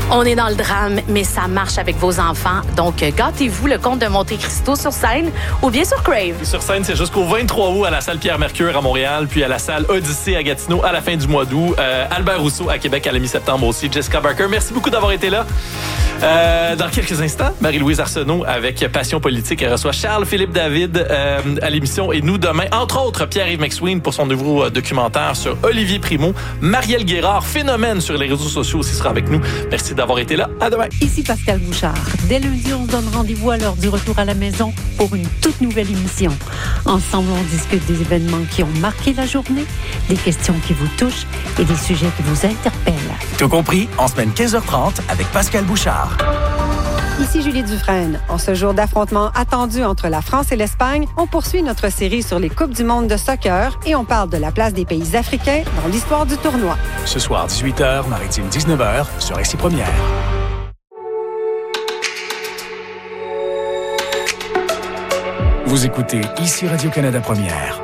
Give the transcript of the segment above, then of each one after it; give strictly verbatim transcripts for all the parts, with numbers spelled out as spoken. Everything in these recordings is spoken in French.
On est dans le drame, mais ça marche avec vos enfants. Donc, gâtez-vous le Comte de Monte Cristo sur scène ou bien sur Crave. Sur scène, c'est jusqu'au vingt-trois août à la salle Pierre-Mercure à Montréal, puis à la salle Odyssée à Gatineau à la fin du mois d'août. Euh, Albert Rousseau à Québec à la mi-septembre aussi. Jessica Barker, merci beaucoup d'avoir été là. Euh, dans quelques instants, Marie-Louise Arsenault avec Passion politique. Elle reçoit Charles-Philippe David euh, à l'émission et nous demain, entre autres, Pierre-Yves McSween pour son nouveau euh, documentaire sur Olivier Primo. Marielle Guérard, phénomène sur les réseaux sociaux aussi, sera avec nous. Merci d'avoir été là. À demain. Ici Pascal Bouchard. Dès lundi, on se donne rendez-vous à l'heure du retour à la maison pour une toute nouvelle émission. Ensemble, on discute des événements qui ont marqué la journée, des questions qui vous touchent et des sujets qui vous interpellent. Tout compris, en semaine quinze heures trente avec Pascal Bouchard. Ici Julie Dufresne. En ce jour d'affrontement attendu entre la France et l'Espagne, on poursuit notre série sur les Coupes du monde de soccer et on parle de la place des pays africains dans l'histoire du tournoi. Ce soir, dix-huit heures, Maritime dix-neuf heures, sur R C Première. Vous écoutez ici Radio-Canada Première.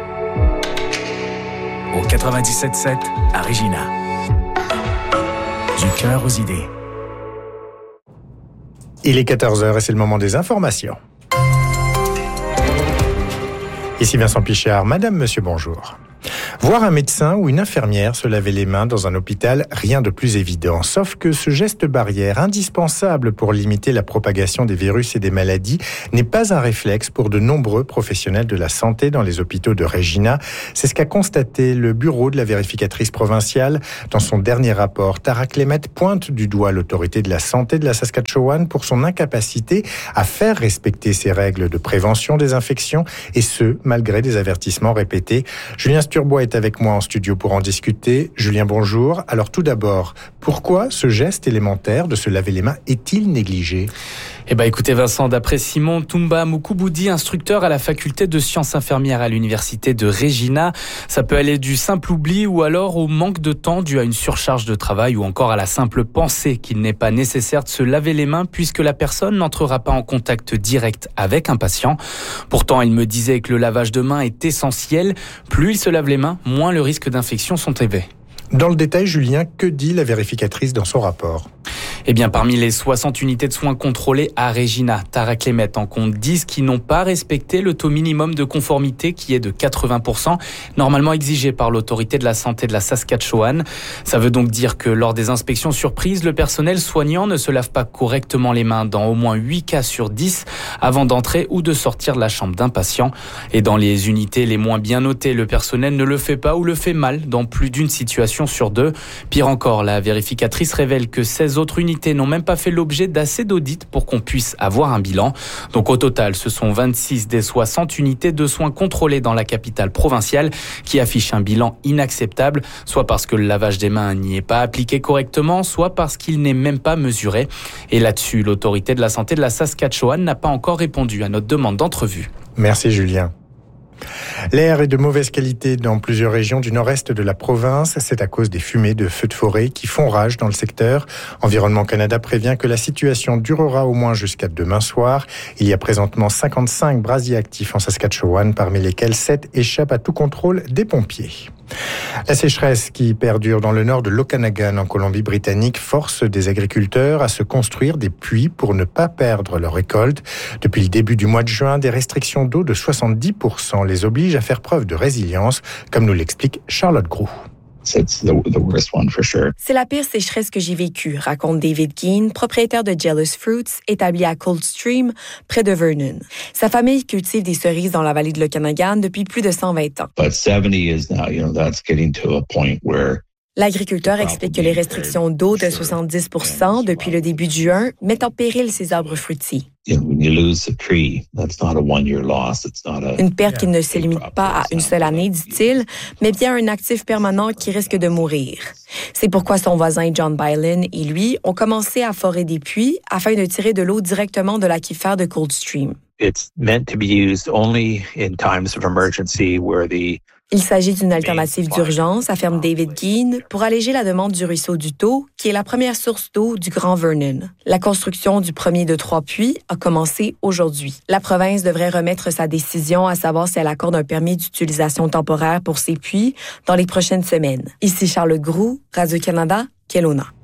Au quatre-vingt-dix-sept sept à Regina. Du cœur aux idées. Il est quatorze heures et c'est le moment des informations. Ici Vincent Pichard. Madame, monsieur, bonjour. Voir un médecin ou une infirmière se laver les mains dans un hôpital, rien de plus évident. Sauf que ce geste barrière, indispensable pour limiter la propagation des virus et des maladies, n'est pas un réflexe pour de nombreux professionnels de la santé dans les hôpitaux de Regina. C'est ce qu'a constaté le bureau de la vérificatrice provinciale. Dans son dernier rapport, Tara Clémette pointe du doigt l'autorité de la santé de la Saskatchewan pour son incapacité à faire respecter ces règles de prévention des infections, et ce, malgré des avertissements répétés. Julien Sturbois est avec moi en studio pour en discuter. Julien, bonjour. Alors tout d'abord, pourquoi ce geste élémentaire de se laver les mains est-il négligé ? Eh ben, écoutez Vincent, d'après Simon Toumba Mukubudi, instructeur à la faculté de sciences infirmières à l'université de Regina, ça peut aller du simple oubli ou alors au manque de temps dû à une surcharge de travail ou encore à la simple pensée qu'il n'est pas nécessaire de se laver les mains puisque la personne n'entrera pas en contact direct avec un patient. Pourtant, il me disait que le lavage de mains est essentiel. Plus il se lave les mains, moins le risque d'infection sont élevés. Dans le détail, Julien, que dit la vérificatrice dans son rapport ? Eh bien, parmi les soixante unités de soins contrôlées à Regina, Tara Clémette en compte dix qui n'ont pas respecté le taux minimum de conformité qui est de quatre-vingts pour cent, normalement exigé par l'autorité de la santé de la Saskatchewan. Ça veut donc dire que lors des inspections surprises, le personnel soignant ne se lave pas correctement les mains dans au moins huit cas sur dix avant d'entrer ou de sortir de la chambre d'un patient. Et dans les unités les moins bien notées, le personnel ne le fait pas ou le fait mal dans plus d'une situation sur deux. Pire encore, la vérificatrice révèle que seize autres unités n'ont même pas fait l'objet d'assez d'audits pour qu'on puisse avoir un bilan. Donc au total, ce sont vingt-six des soixante unités de soins contrôlées dans la capitale provinciale qui affichent un bilan inacceptable, soit parce que le lavage des mains n'y est pas appliqué correctement, soit parce qu'il n'est même pas mesuré. Et là-dessus, l'autorité de la santé de la Saskatchewan n'a pas encore répondu à notre demande d'entrevue. Merci Julien. L'air est de mauvaise qualité dans plusieurs régions du nord-est de la province. C'est à cause des fumées de feux de forêt qui font rage dans le secteur. Environnement Canada prévient que la situation durera au moins jusqu'à demain soir. Il y a présentement cinquante-cinq brasiers actifs en Saskatchewan, parmi lesquels sept échappent à tout contrôle des pompiers. La sécheresse qui perdure dans le nord de l'Okanagan en Colombie-Britannique force des agriculteurs à se construire des puits pour ne pas perdre leur récolte. Depuis le début du mois de juin, des restrictions d'eau de soixante-dix pour cent les obligent à faire preuve de résilience, comme nous l'explique Charlotte Groux. It's the, the worst one for sure. C'est la pire sécheresse que j'ai vécue, raconte David Keane, propriétaire de Jealous Fruits, établi à Coldstream, près de Vernon. Sa famille cultive des cerises dans la vallée de l'Okanagan depuis plus de cent vingt ans. But seventy is now, you know, that's getting to a point where L'agriculteur explique que les restrictions d'eau de soixante-dix pour cent depuis le début de juin mettent en péril ses arbres fruitiers. Une perte qui ne se limite pas à une seule année, dit-il, mais bien un actif permanent qui risque de mourir. C'est pourquoi son voisin John Bylan et lui ont commencé à forer des puits afin de tirer de l'eau directement de l'aquifère de Coldstream. It's meant to be used only in times of emergency where the Il s'agit d'une alternative d'urgence, affirme David Keane, pour alléger la demande du ruisseau du Taux, qui est la première source d'eau du Grand Vernon. La construction du premier de trois puits a commencé aujourd'hui. La province devrait remettre sa décision à savoir si elle accorde un permis d'utilisation temporaire pour ces puits dans les prochaines semaines. Ici Charlotte Groux, Radio-Canada, Kelowna.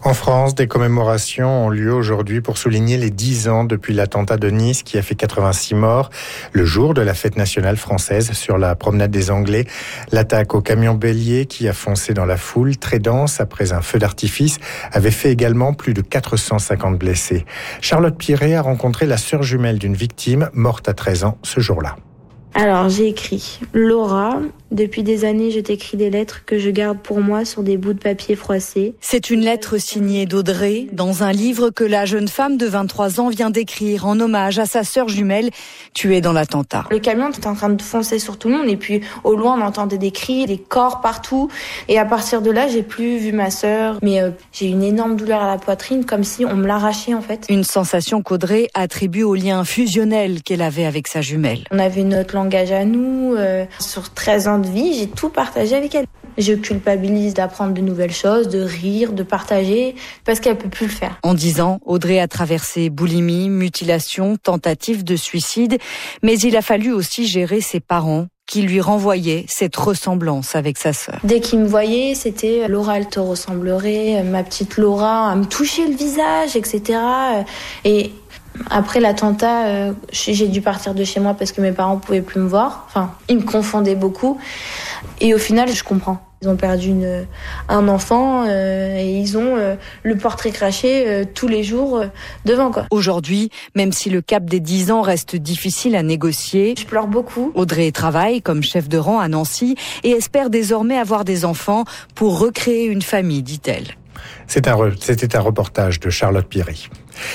En France, des commémorations ont lieu aujourd'hui pour souligner les dix ans depuis l'attentat de Nice qui a fait quatre-vingt-six morts. Le jour de la fête nationale française sur la promenade des Anglais, l'attaque au camion bélier qui a foncé dans la foule très dense après un feu d'artifice avait fait également plus de quatre cent cinquante blessés. Charlotte Piré a rencontré la sœur jumelle d'une victime morte à treize ans ce jour-là. Alors j'ai écrit Laura, depuis des années je t'écris des lettres que je garde pour moi sur des bouts de papier froissés. C'est une lettre signée d'Audrey dans un livre que la jeune femme de vingt-trois ans vient d'écrire en hommage à sa sœur jumelle tuée dans l'attentat. Le camion était en train de foncer sur tout le monde et puis au loin on entendait des cris, des corps partout et à partir de là j'ai plus vu ma sœur mais euh, j'ai eu une énorme douleur à la poitrine comme si on me l'arrachait en fait. Une sensation qu'Audrey attribue au lien fusionnel qu'elle avait avec sa jumelle. On avait notre langage à nous. Euh, sur treize ans de vie, j'ai tout partagé avec elle. Je culpabilise d'apprendre de nouvelles choses, de rire, de partager, parce qu'elle peut plus le faire. En dix ans, Audrey a traversé boulimie, mutilation, tentative de suicide, mais il a fallu aussi gérer ses parents qui lui renvoyaient cette ressemblance avec sa sœur. Dès qu'il me voyait, c'était « Laura, elle te ressemblerait, ma petite Laura, à me toucher le visage, et cetera » Et après l'attentat, euh, j'ai dû partir de chez moi parce que mes parents pouvaient plus me voir. Enfin, ils me confondaient beaucoup. Et au final, je comprends. Ils ont perdu une, un enfant euh, et ils ont euh, le portrait craché euh, tous les jours euh, devant, quoi. Aujourd'hui, même si le cap des dix ans reste difficile à négocier, je pleure beaucoup. Audrey travaille comme chef de rang à Nancy et espère désormais avoir des enfants pour recréer une famille, dit-elle. C'est un, c'était un reportage de Charlotte Piré.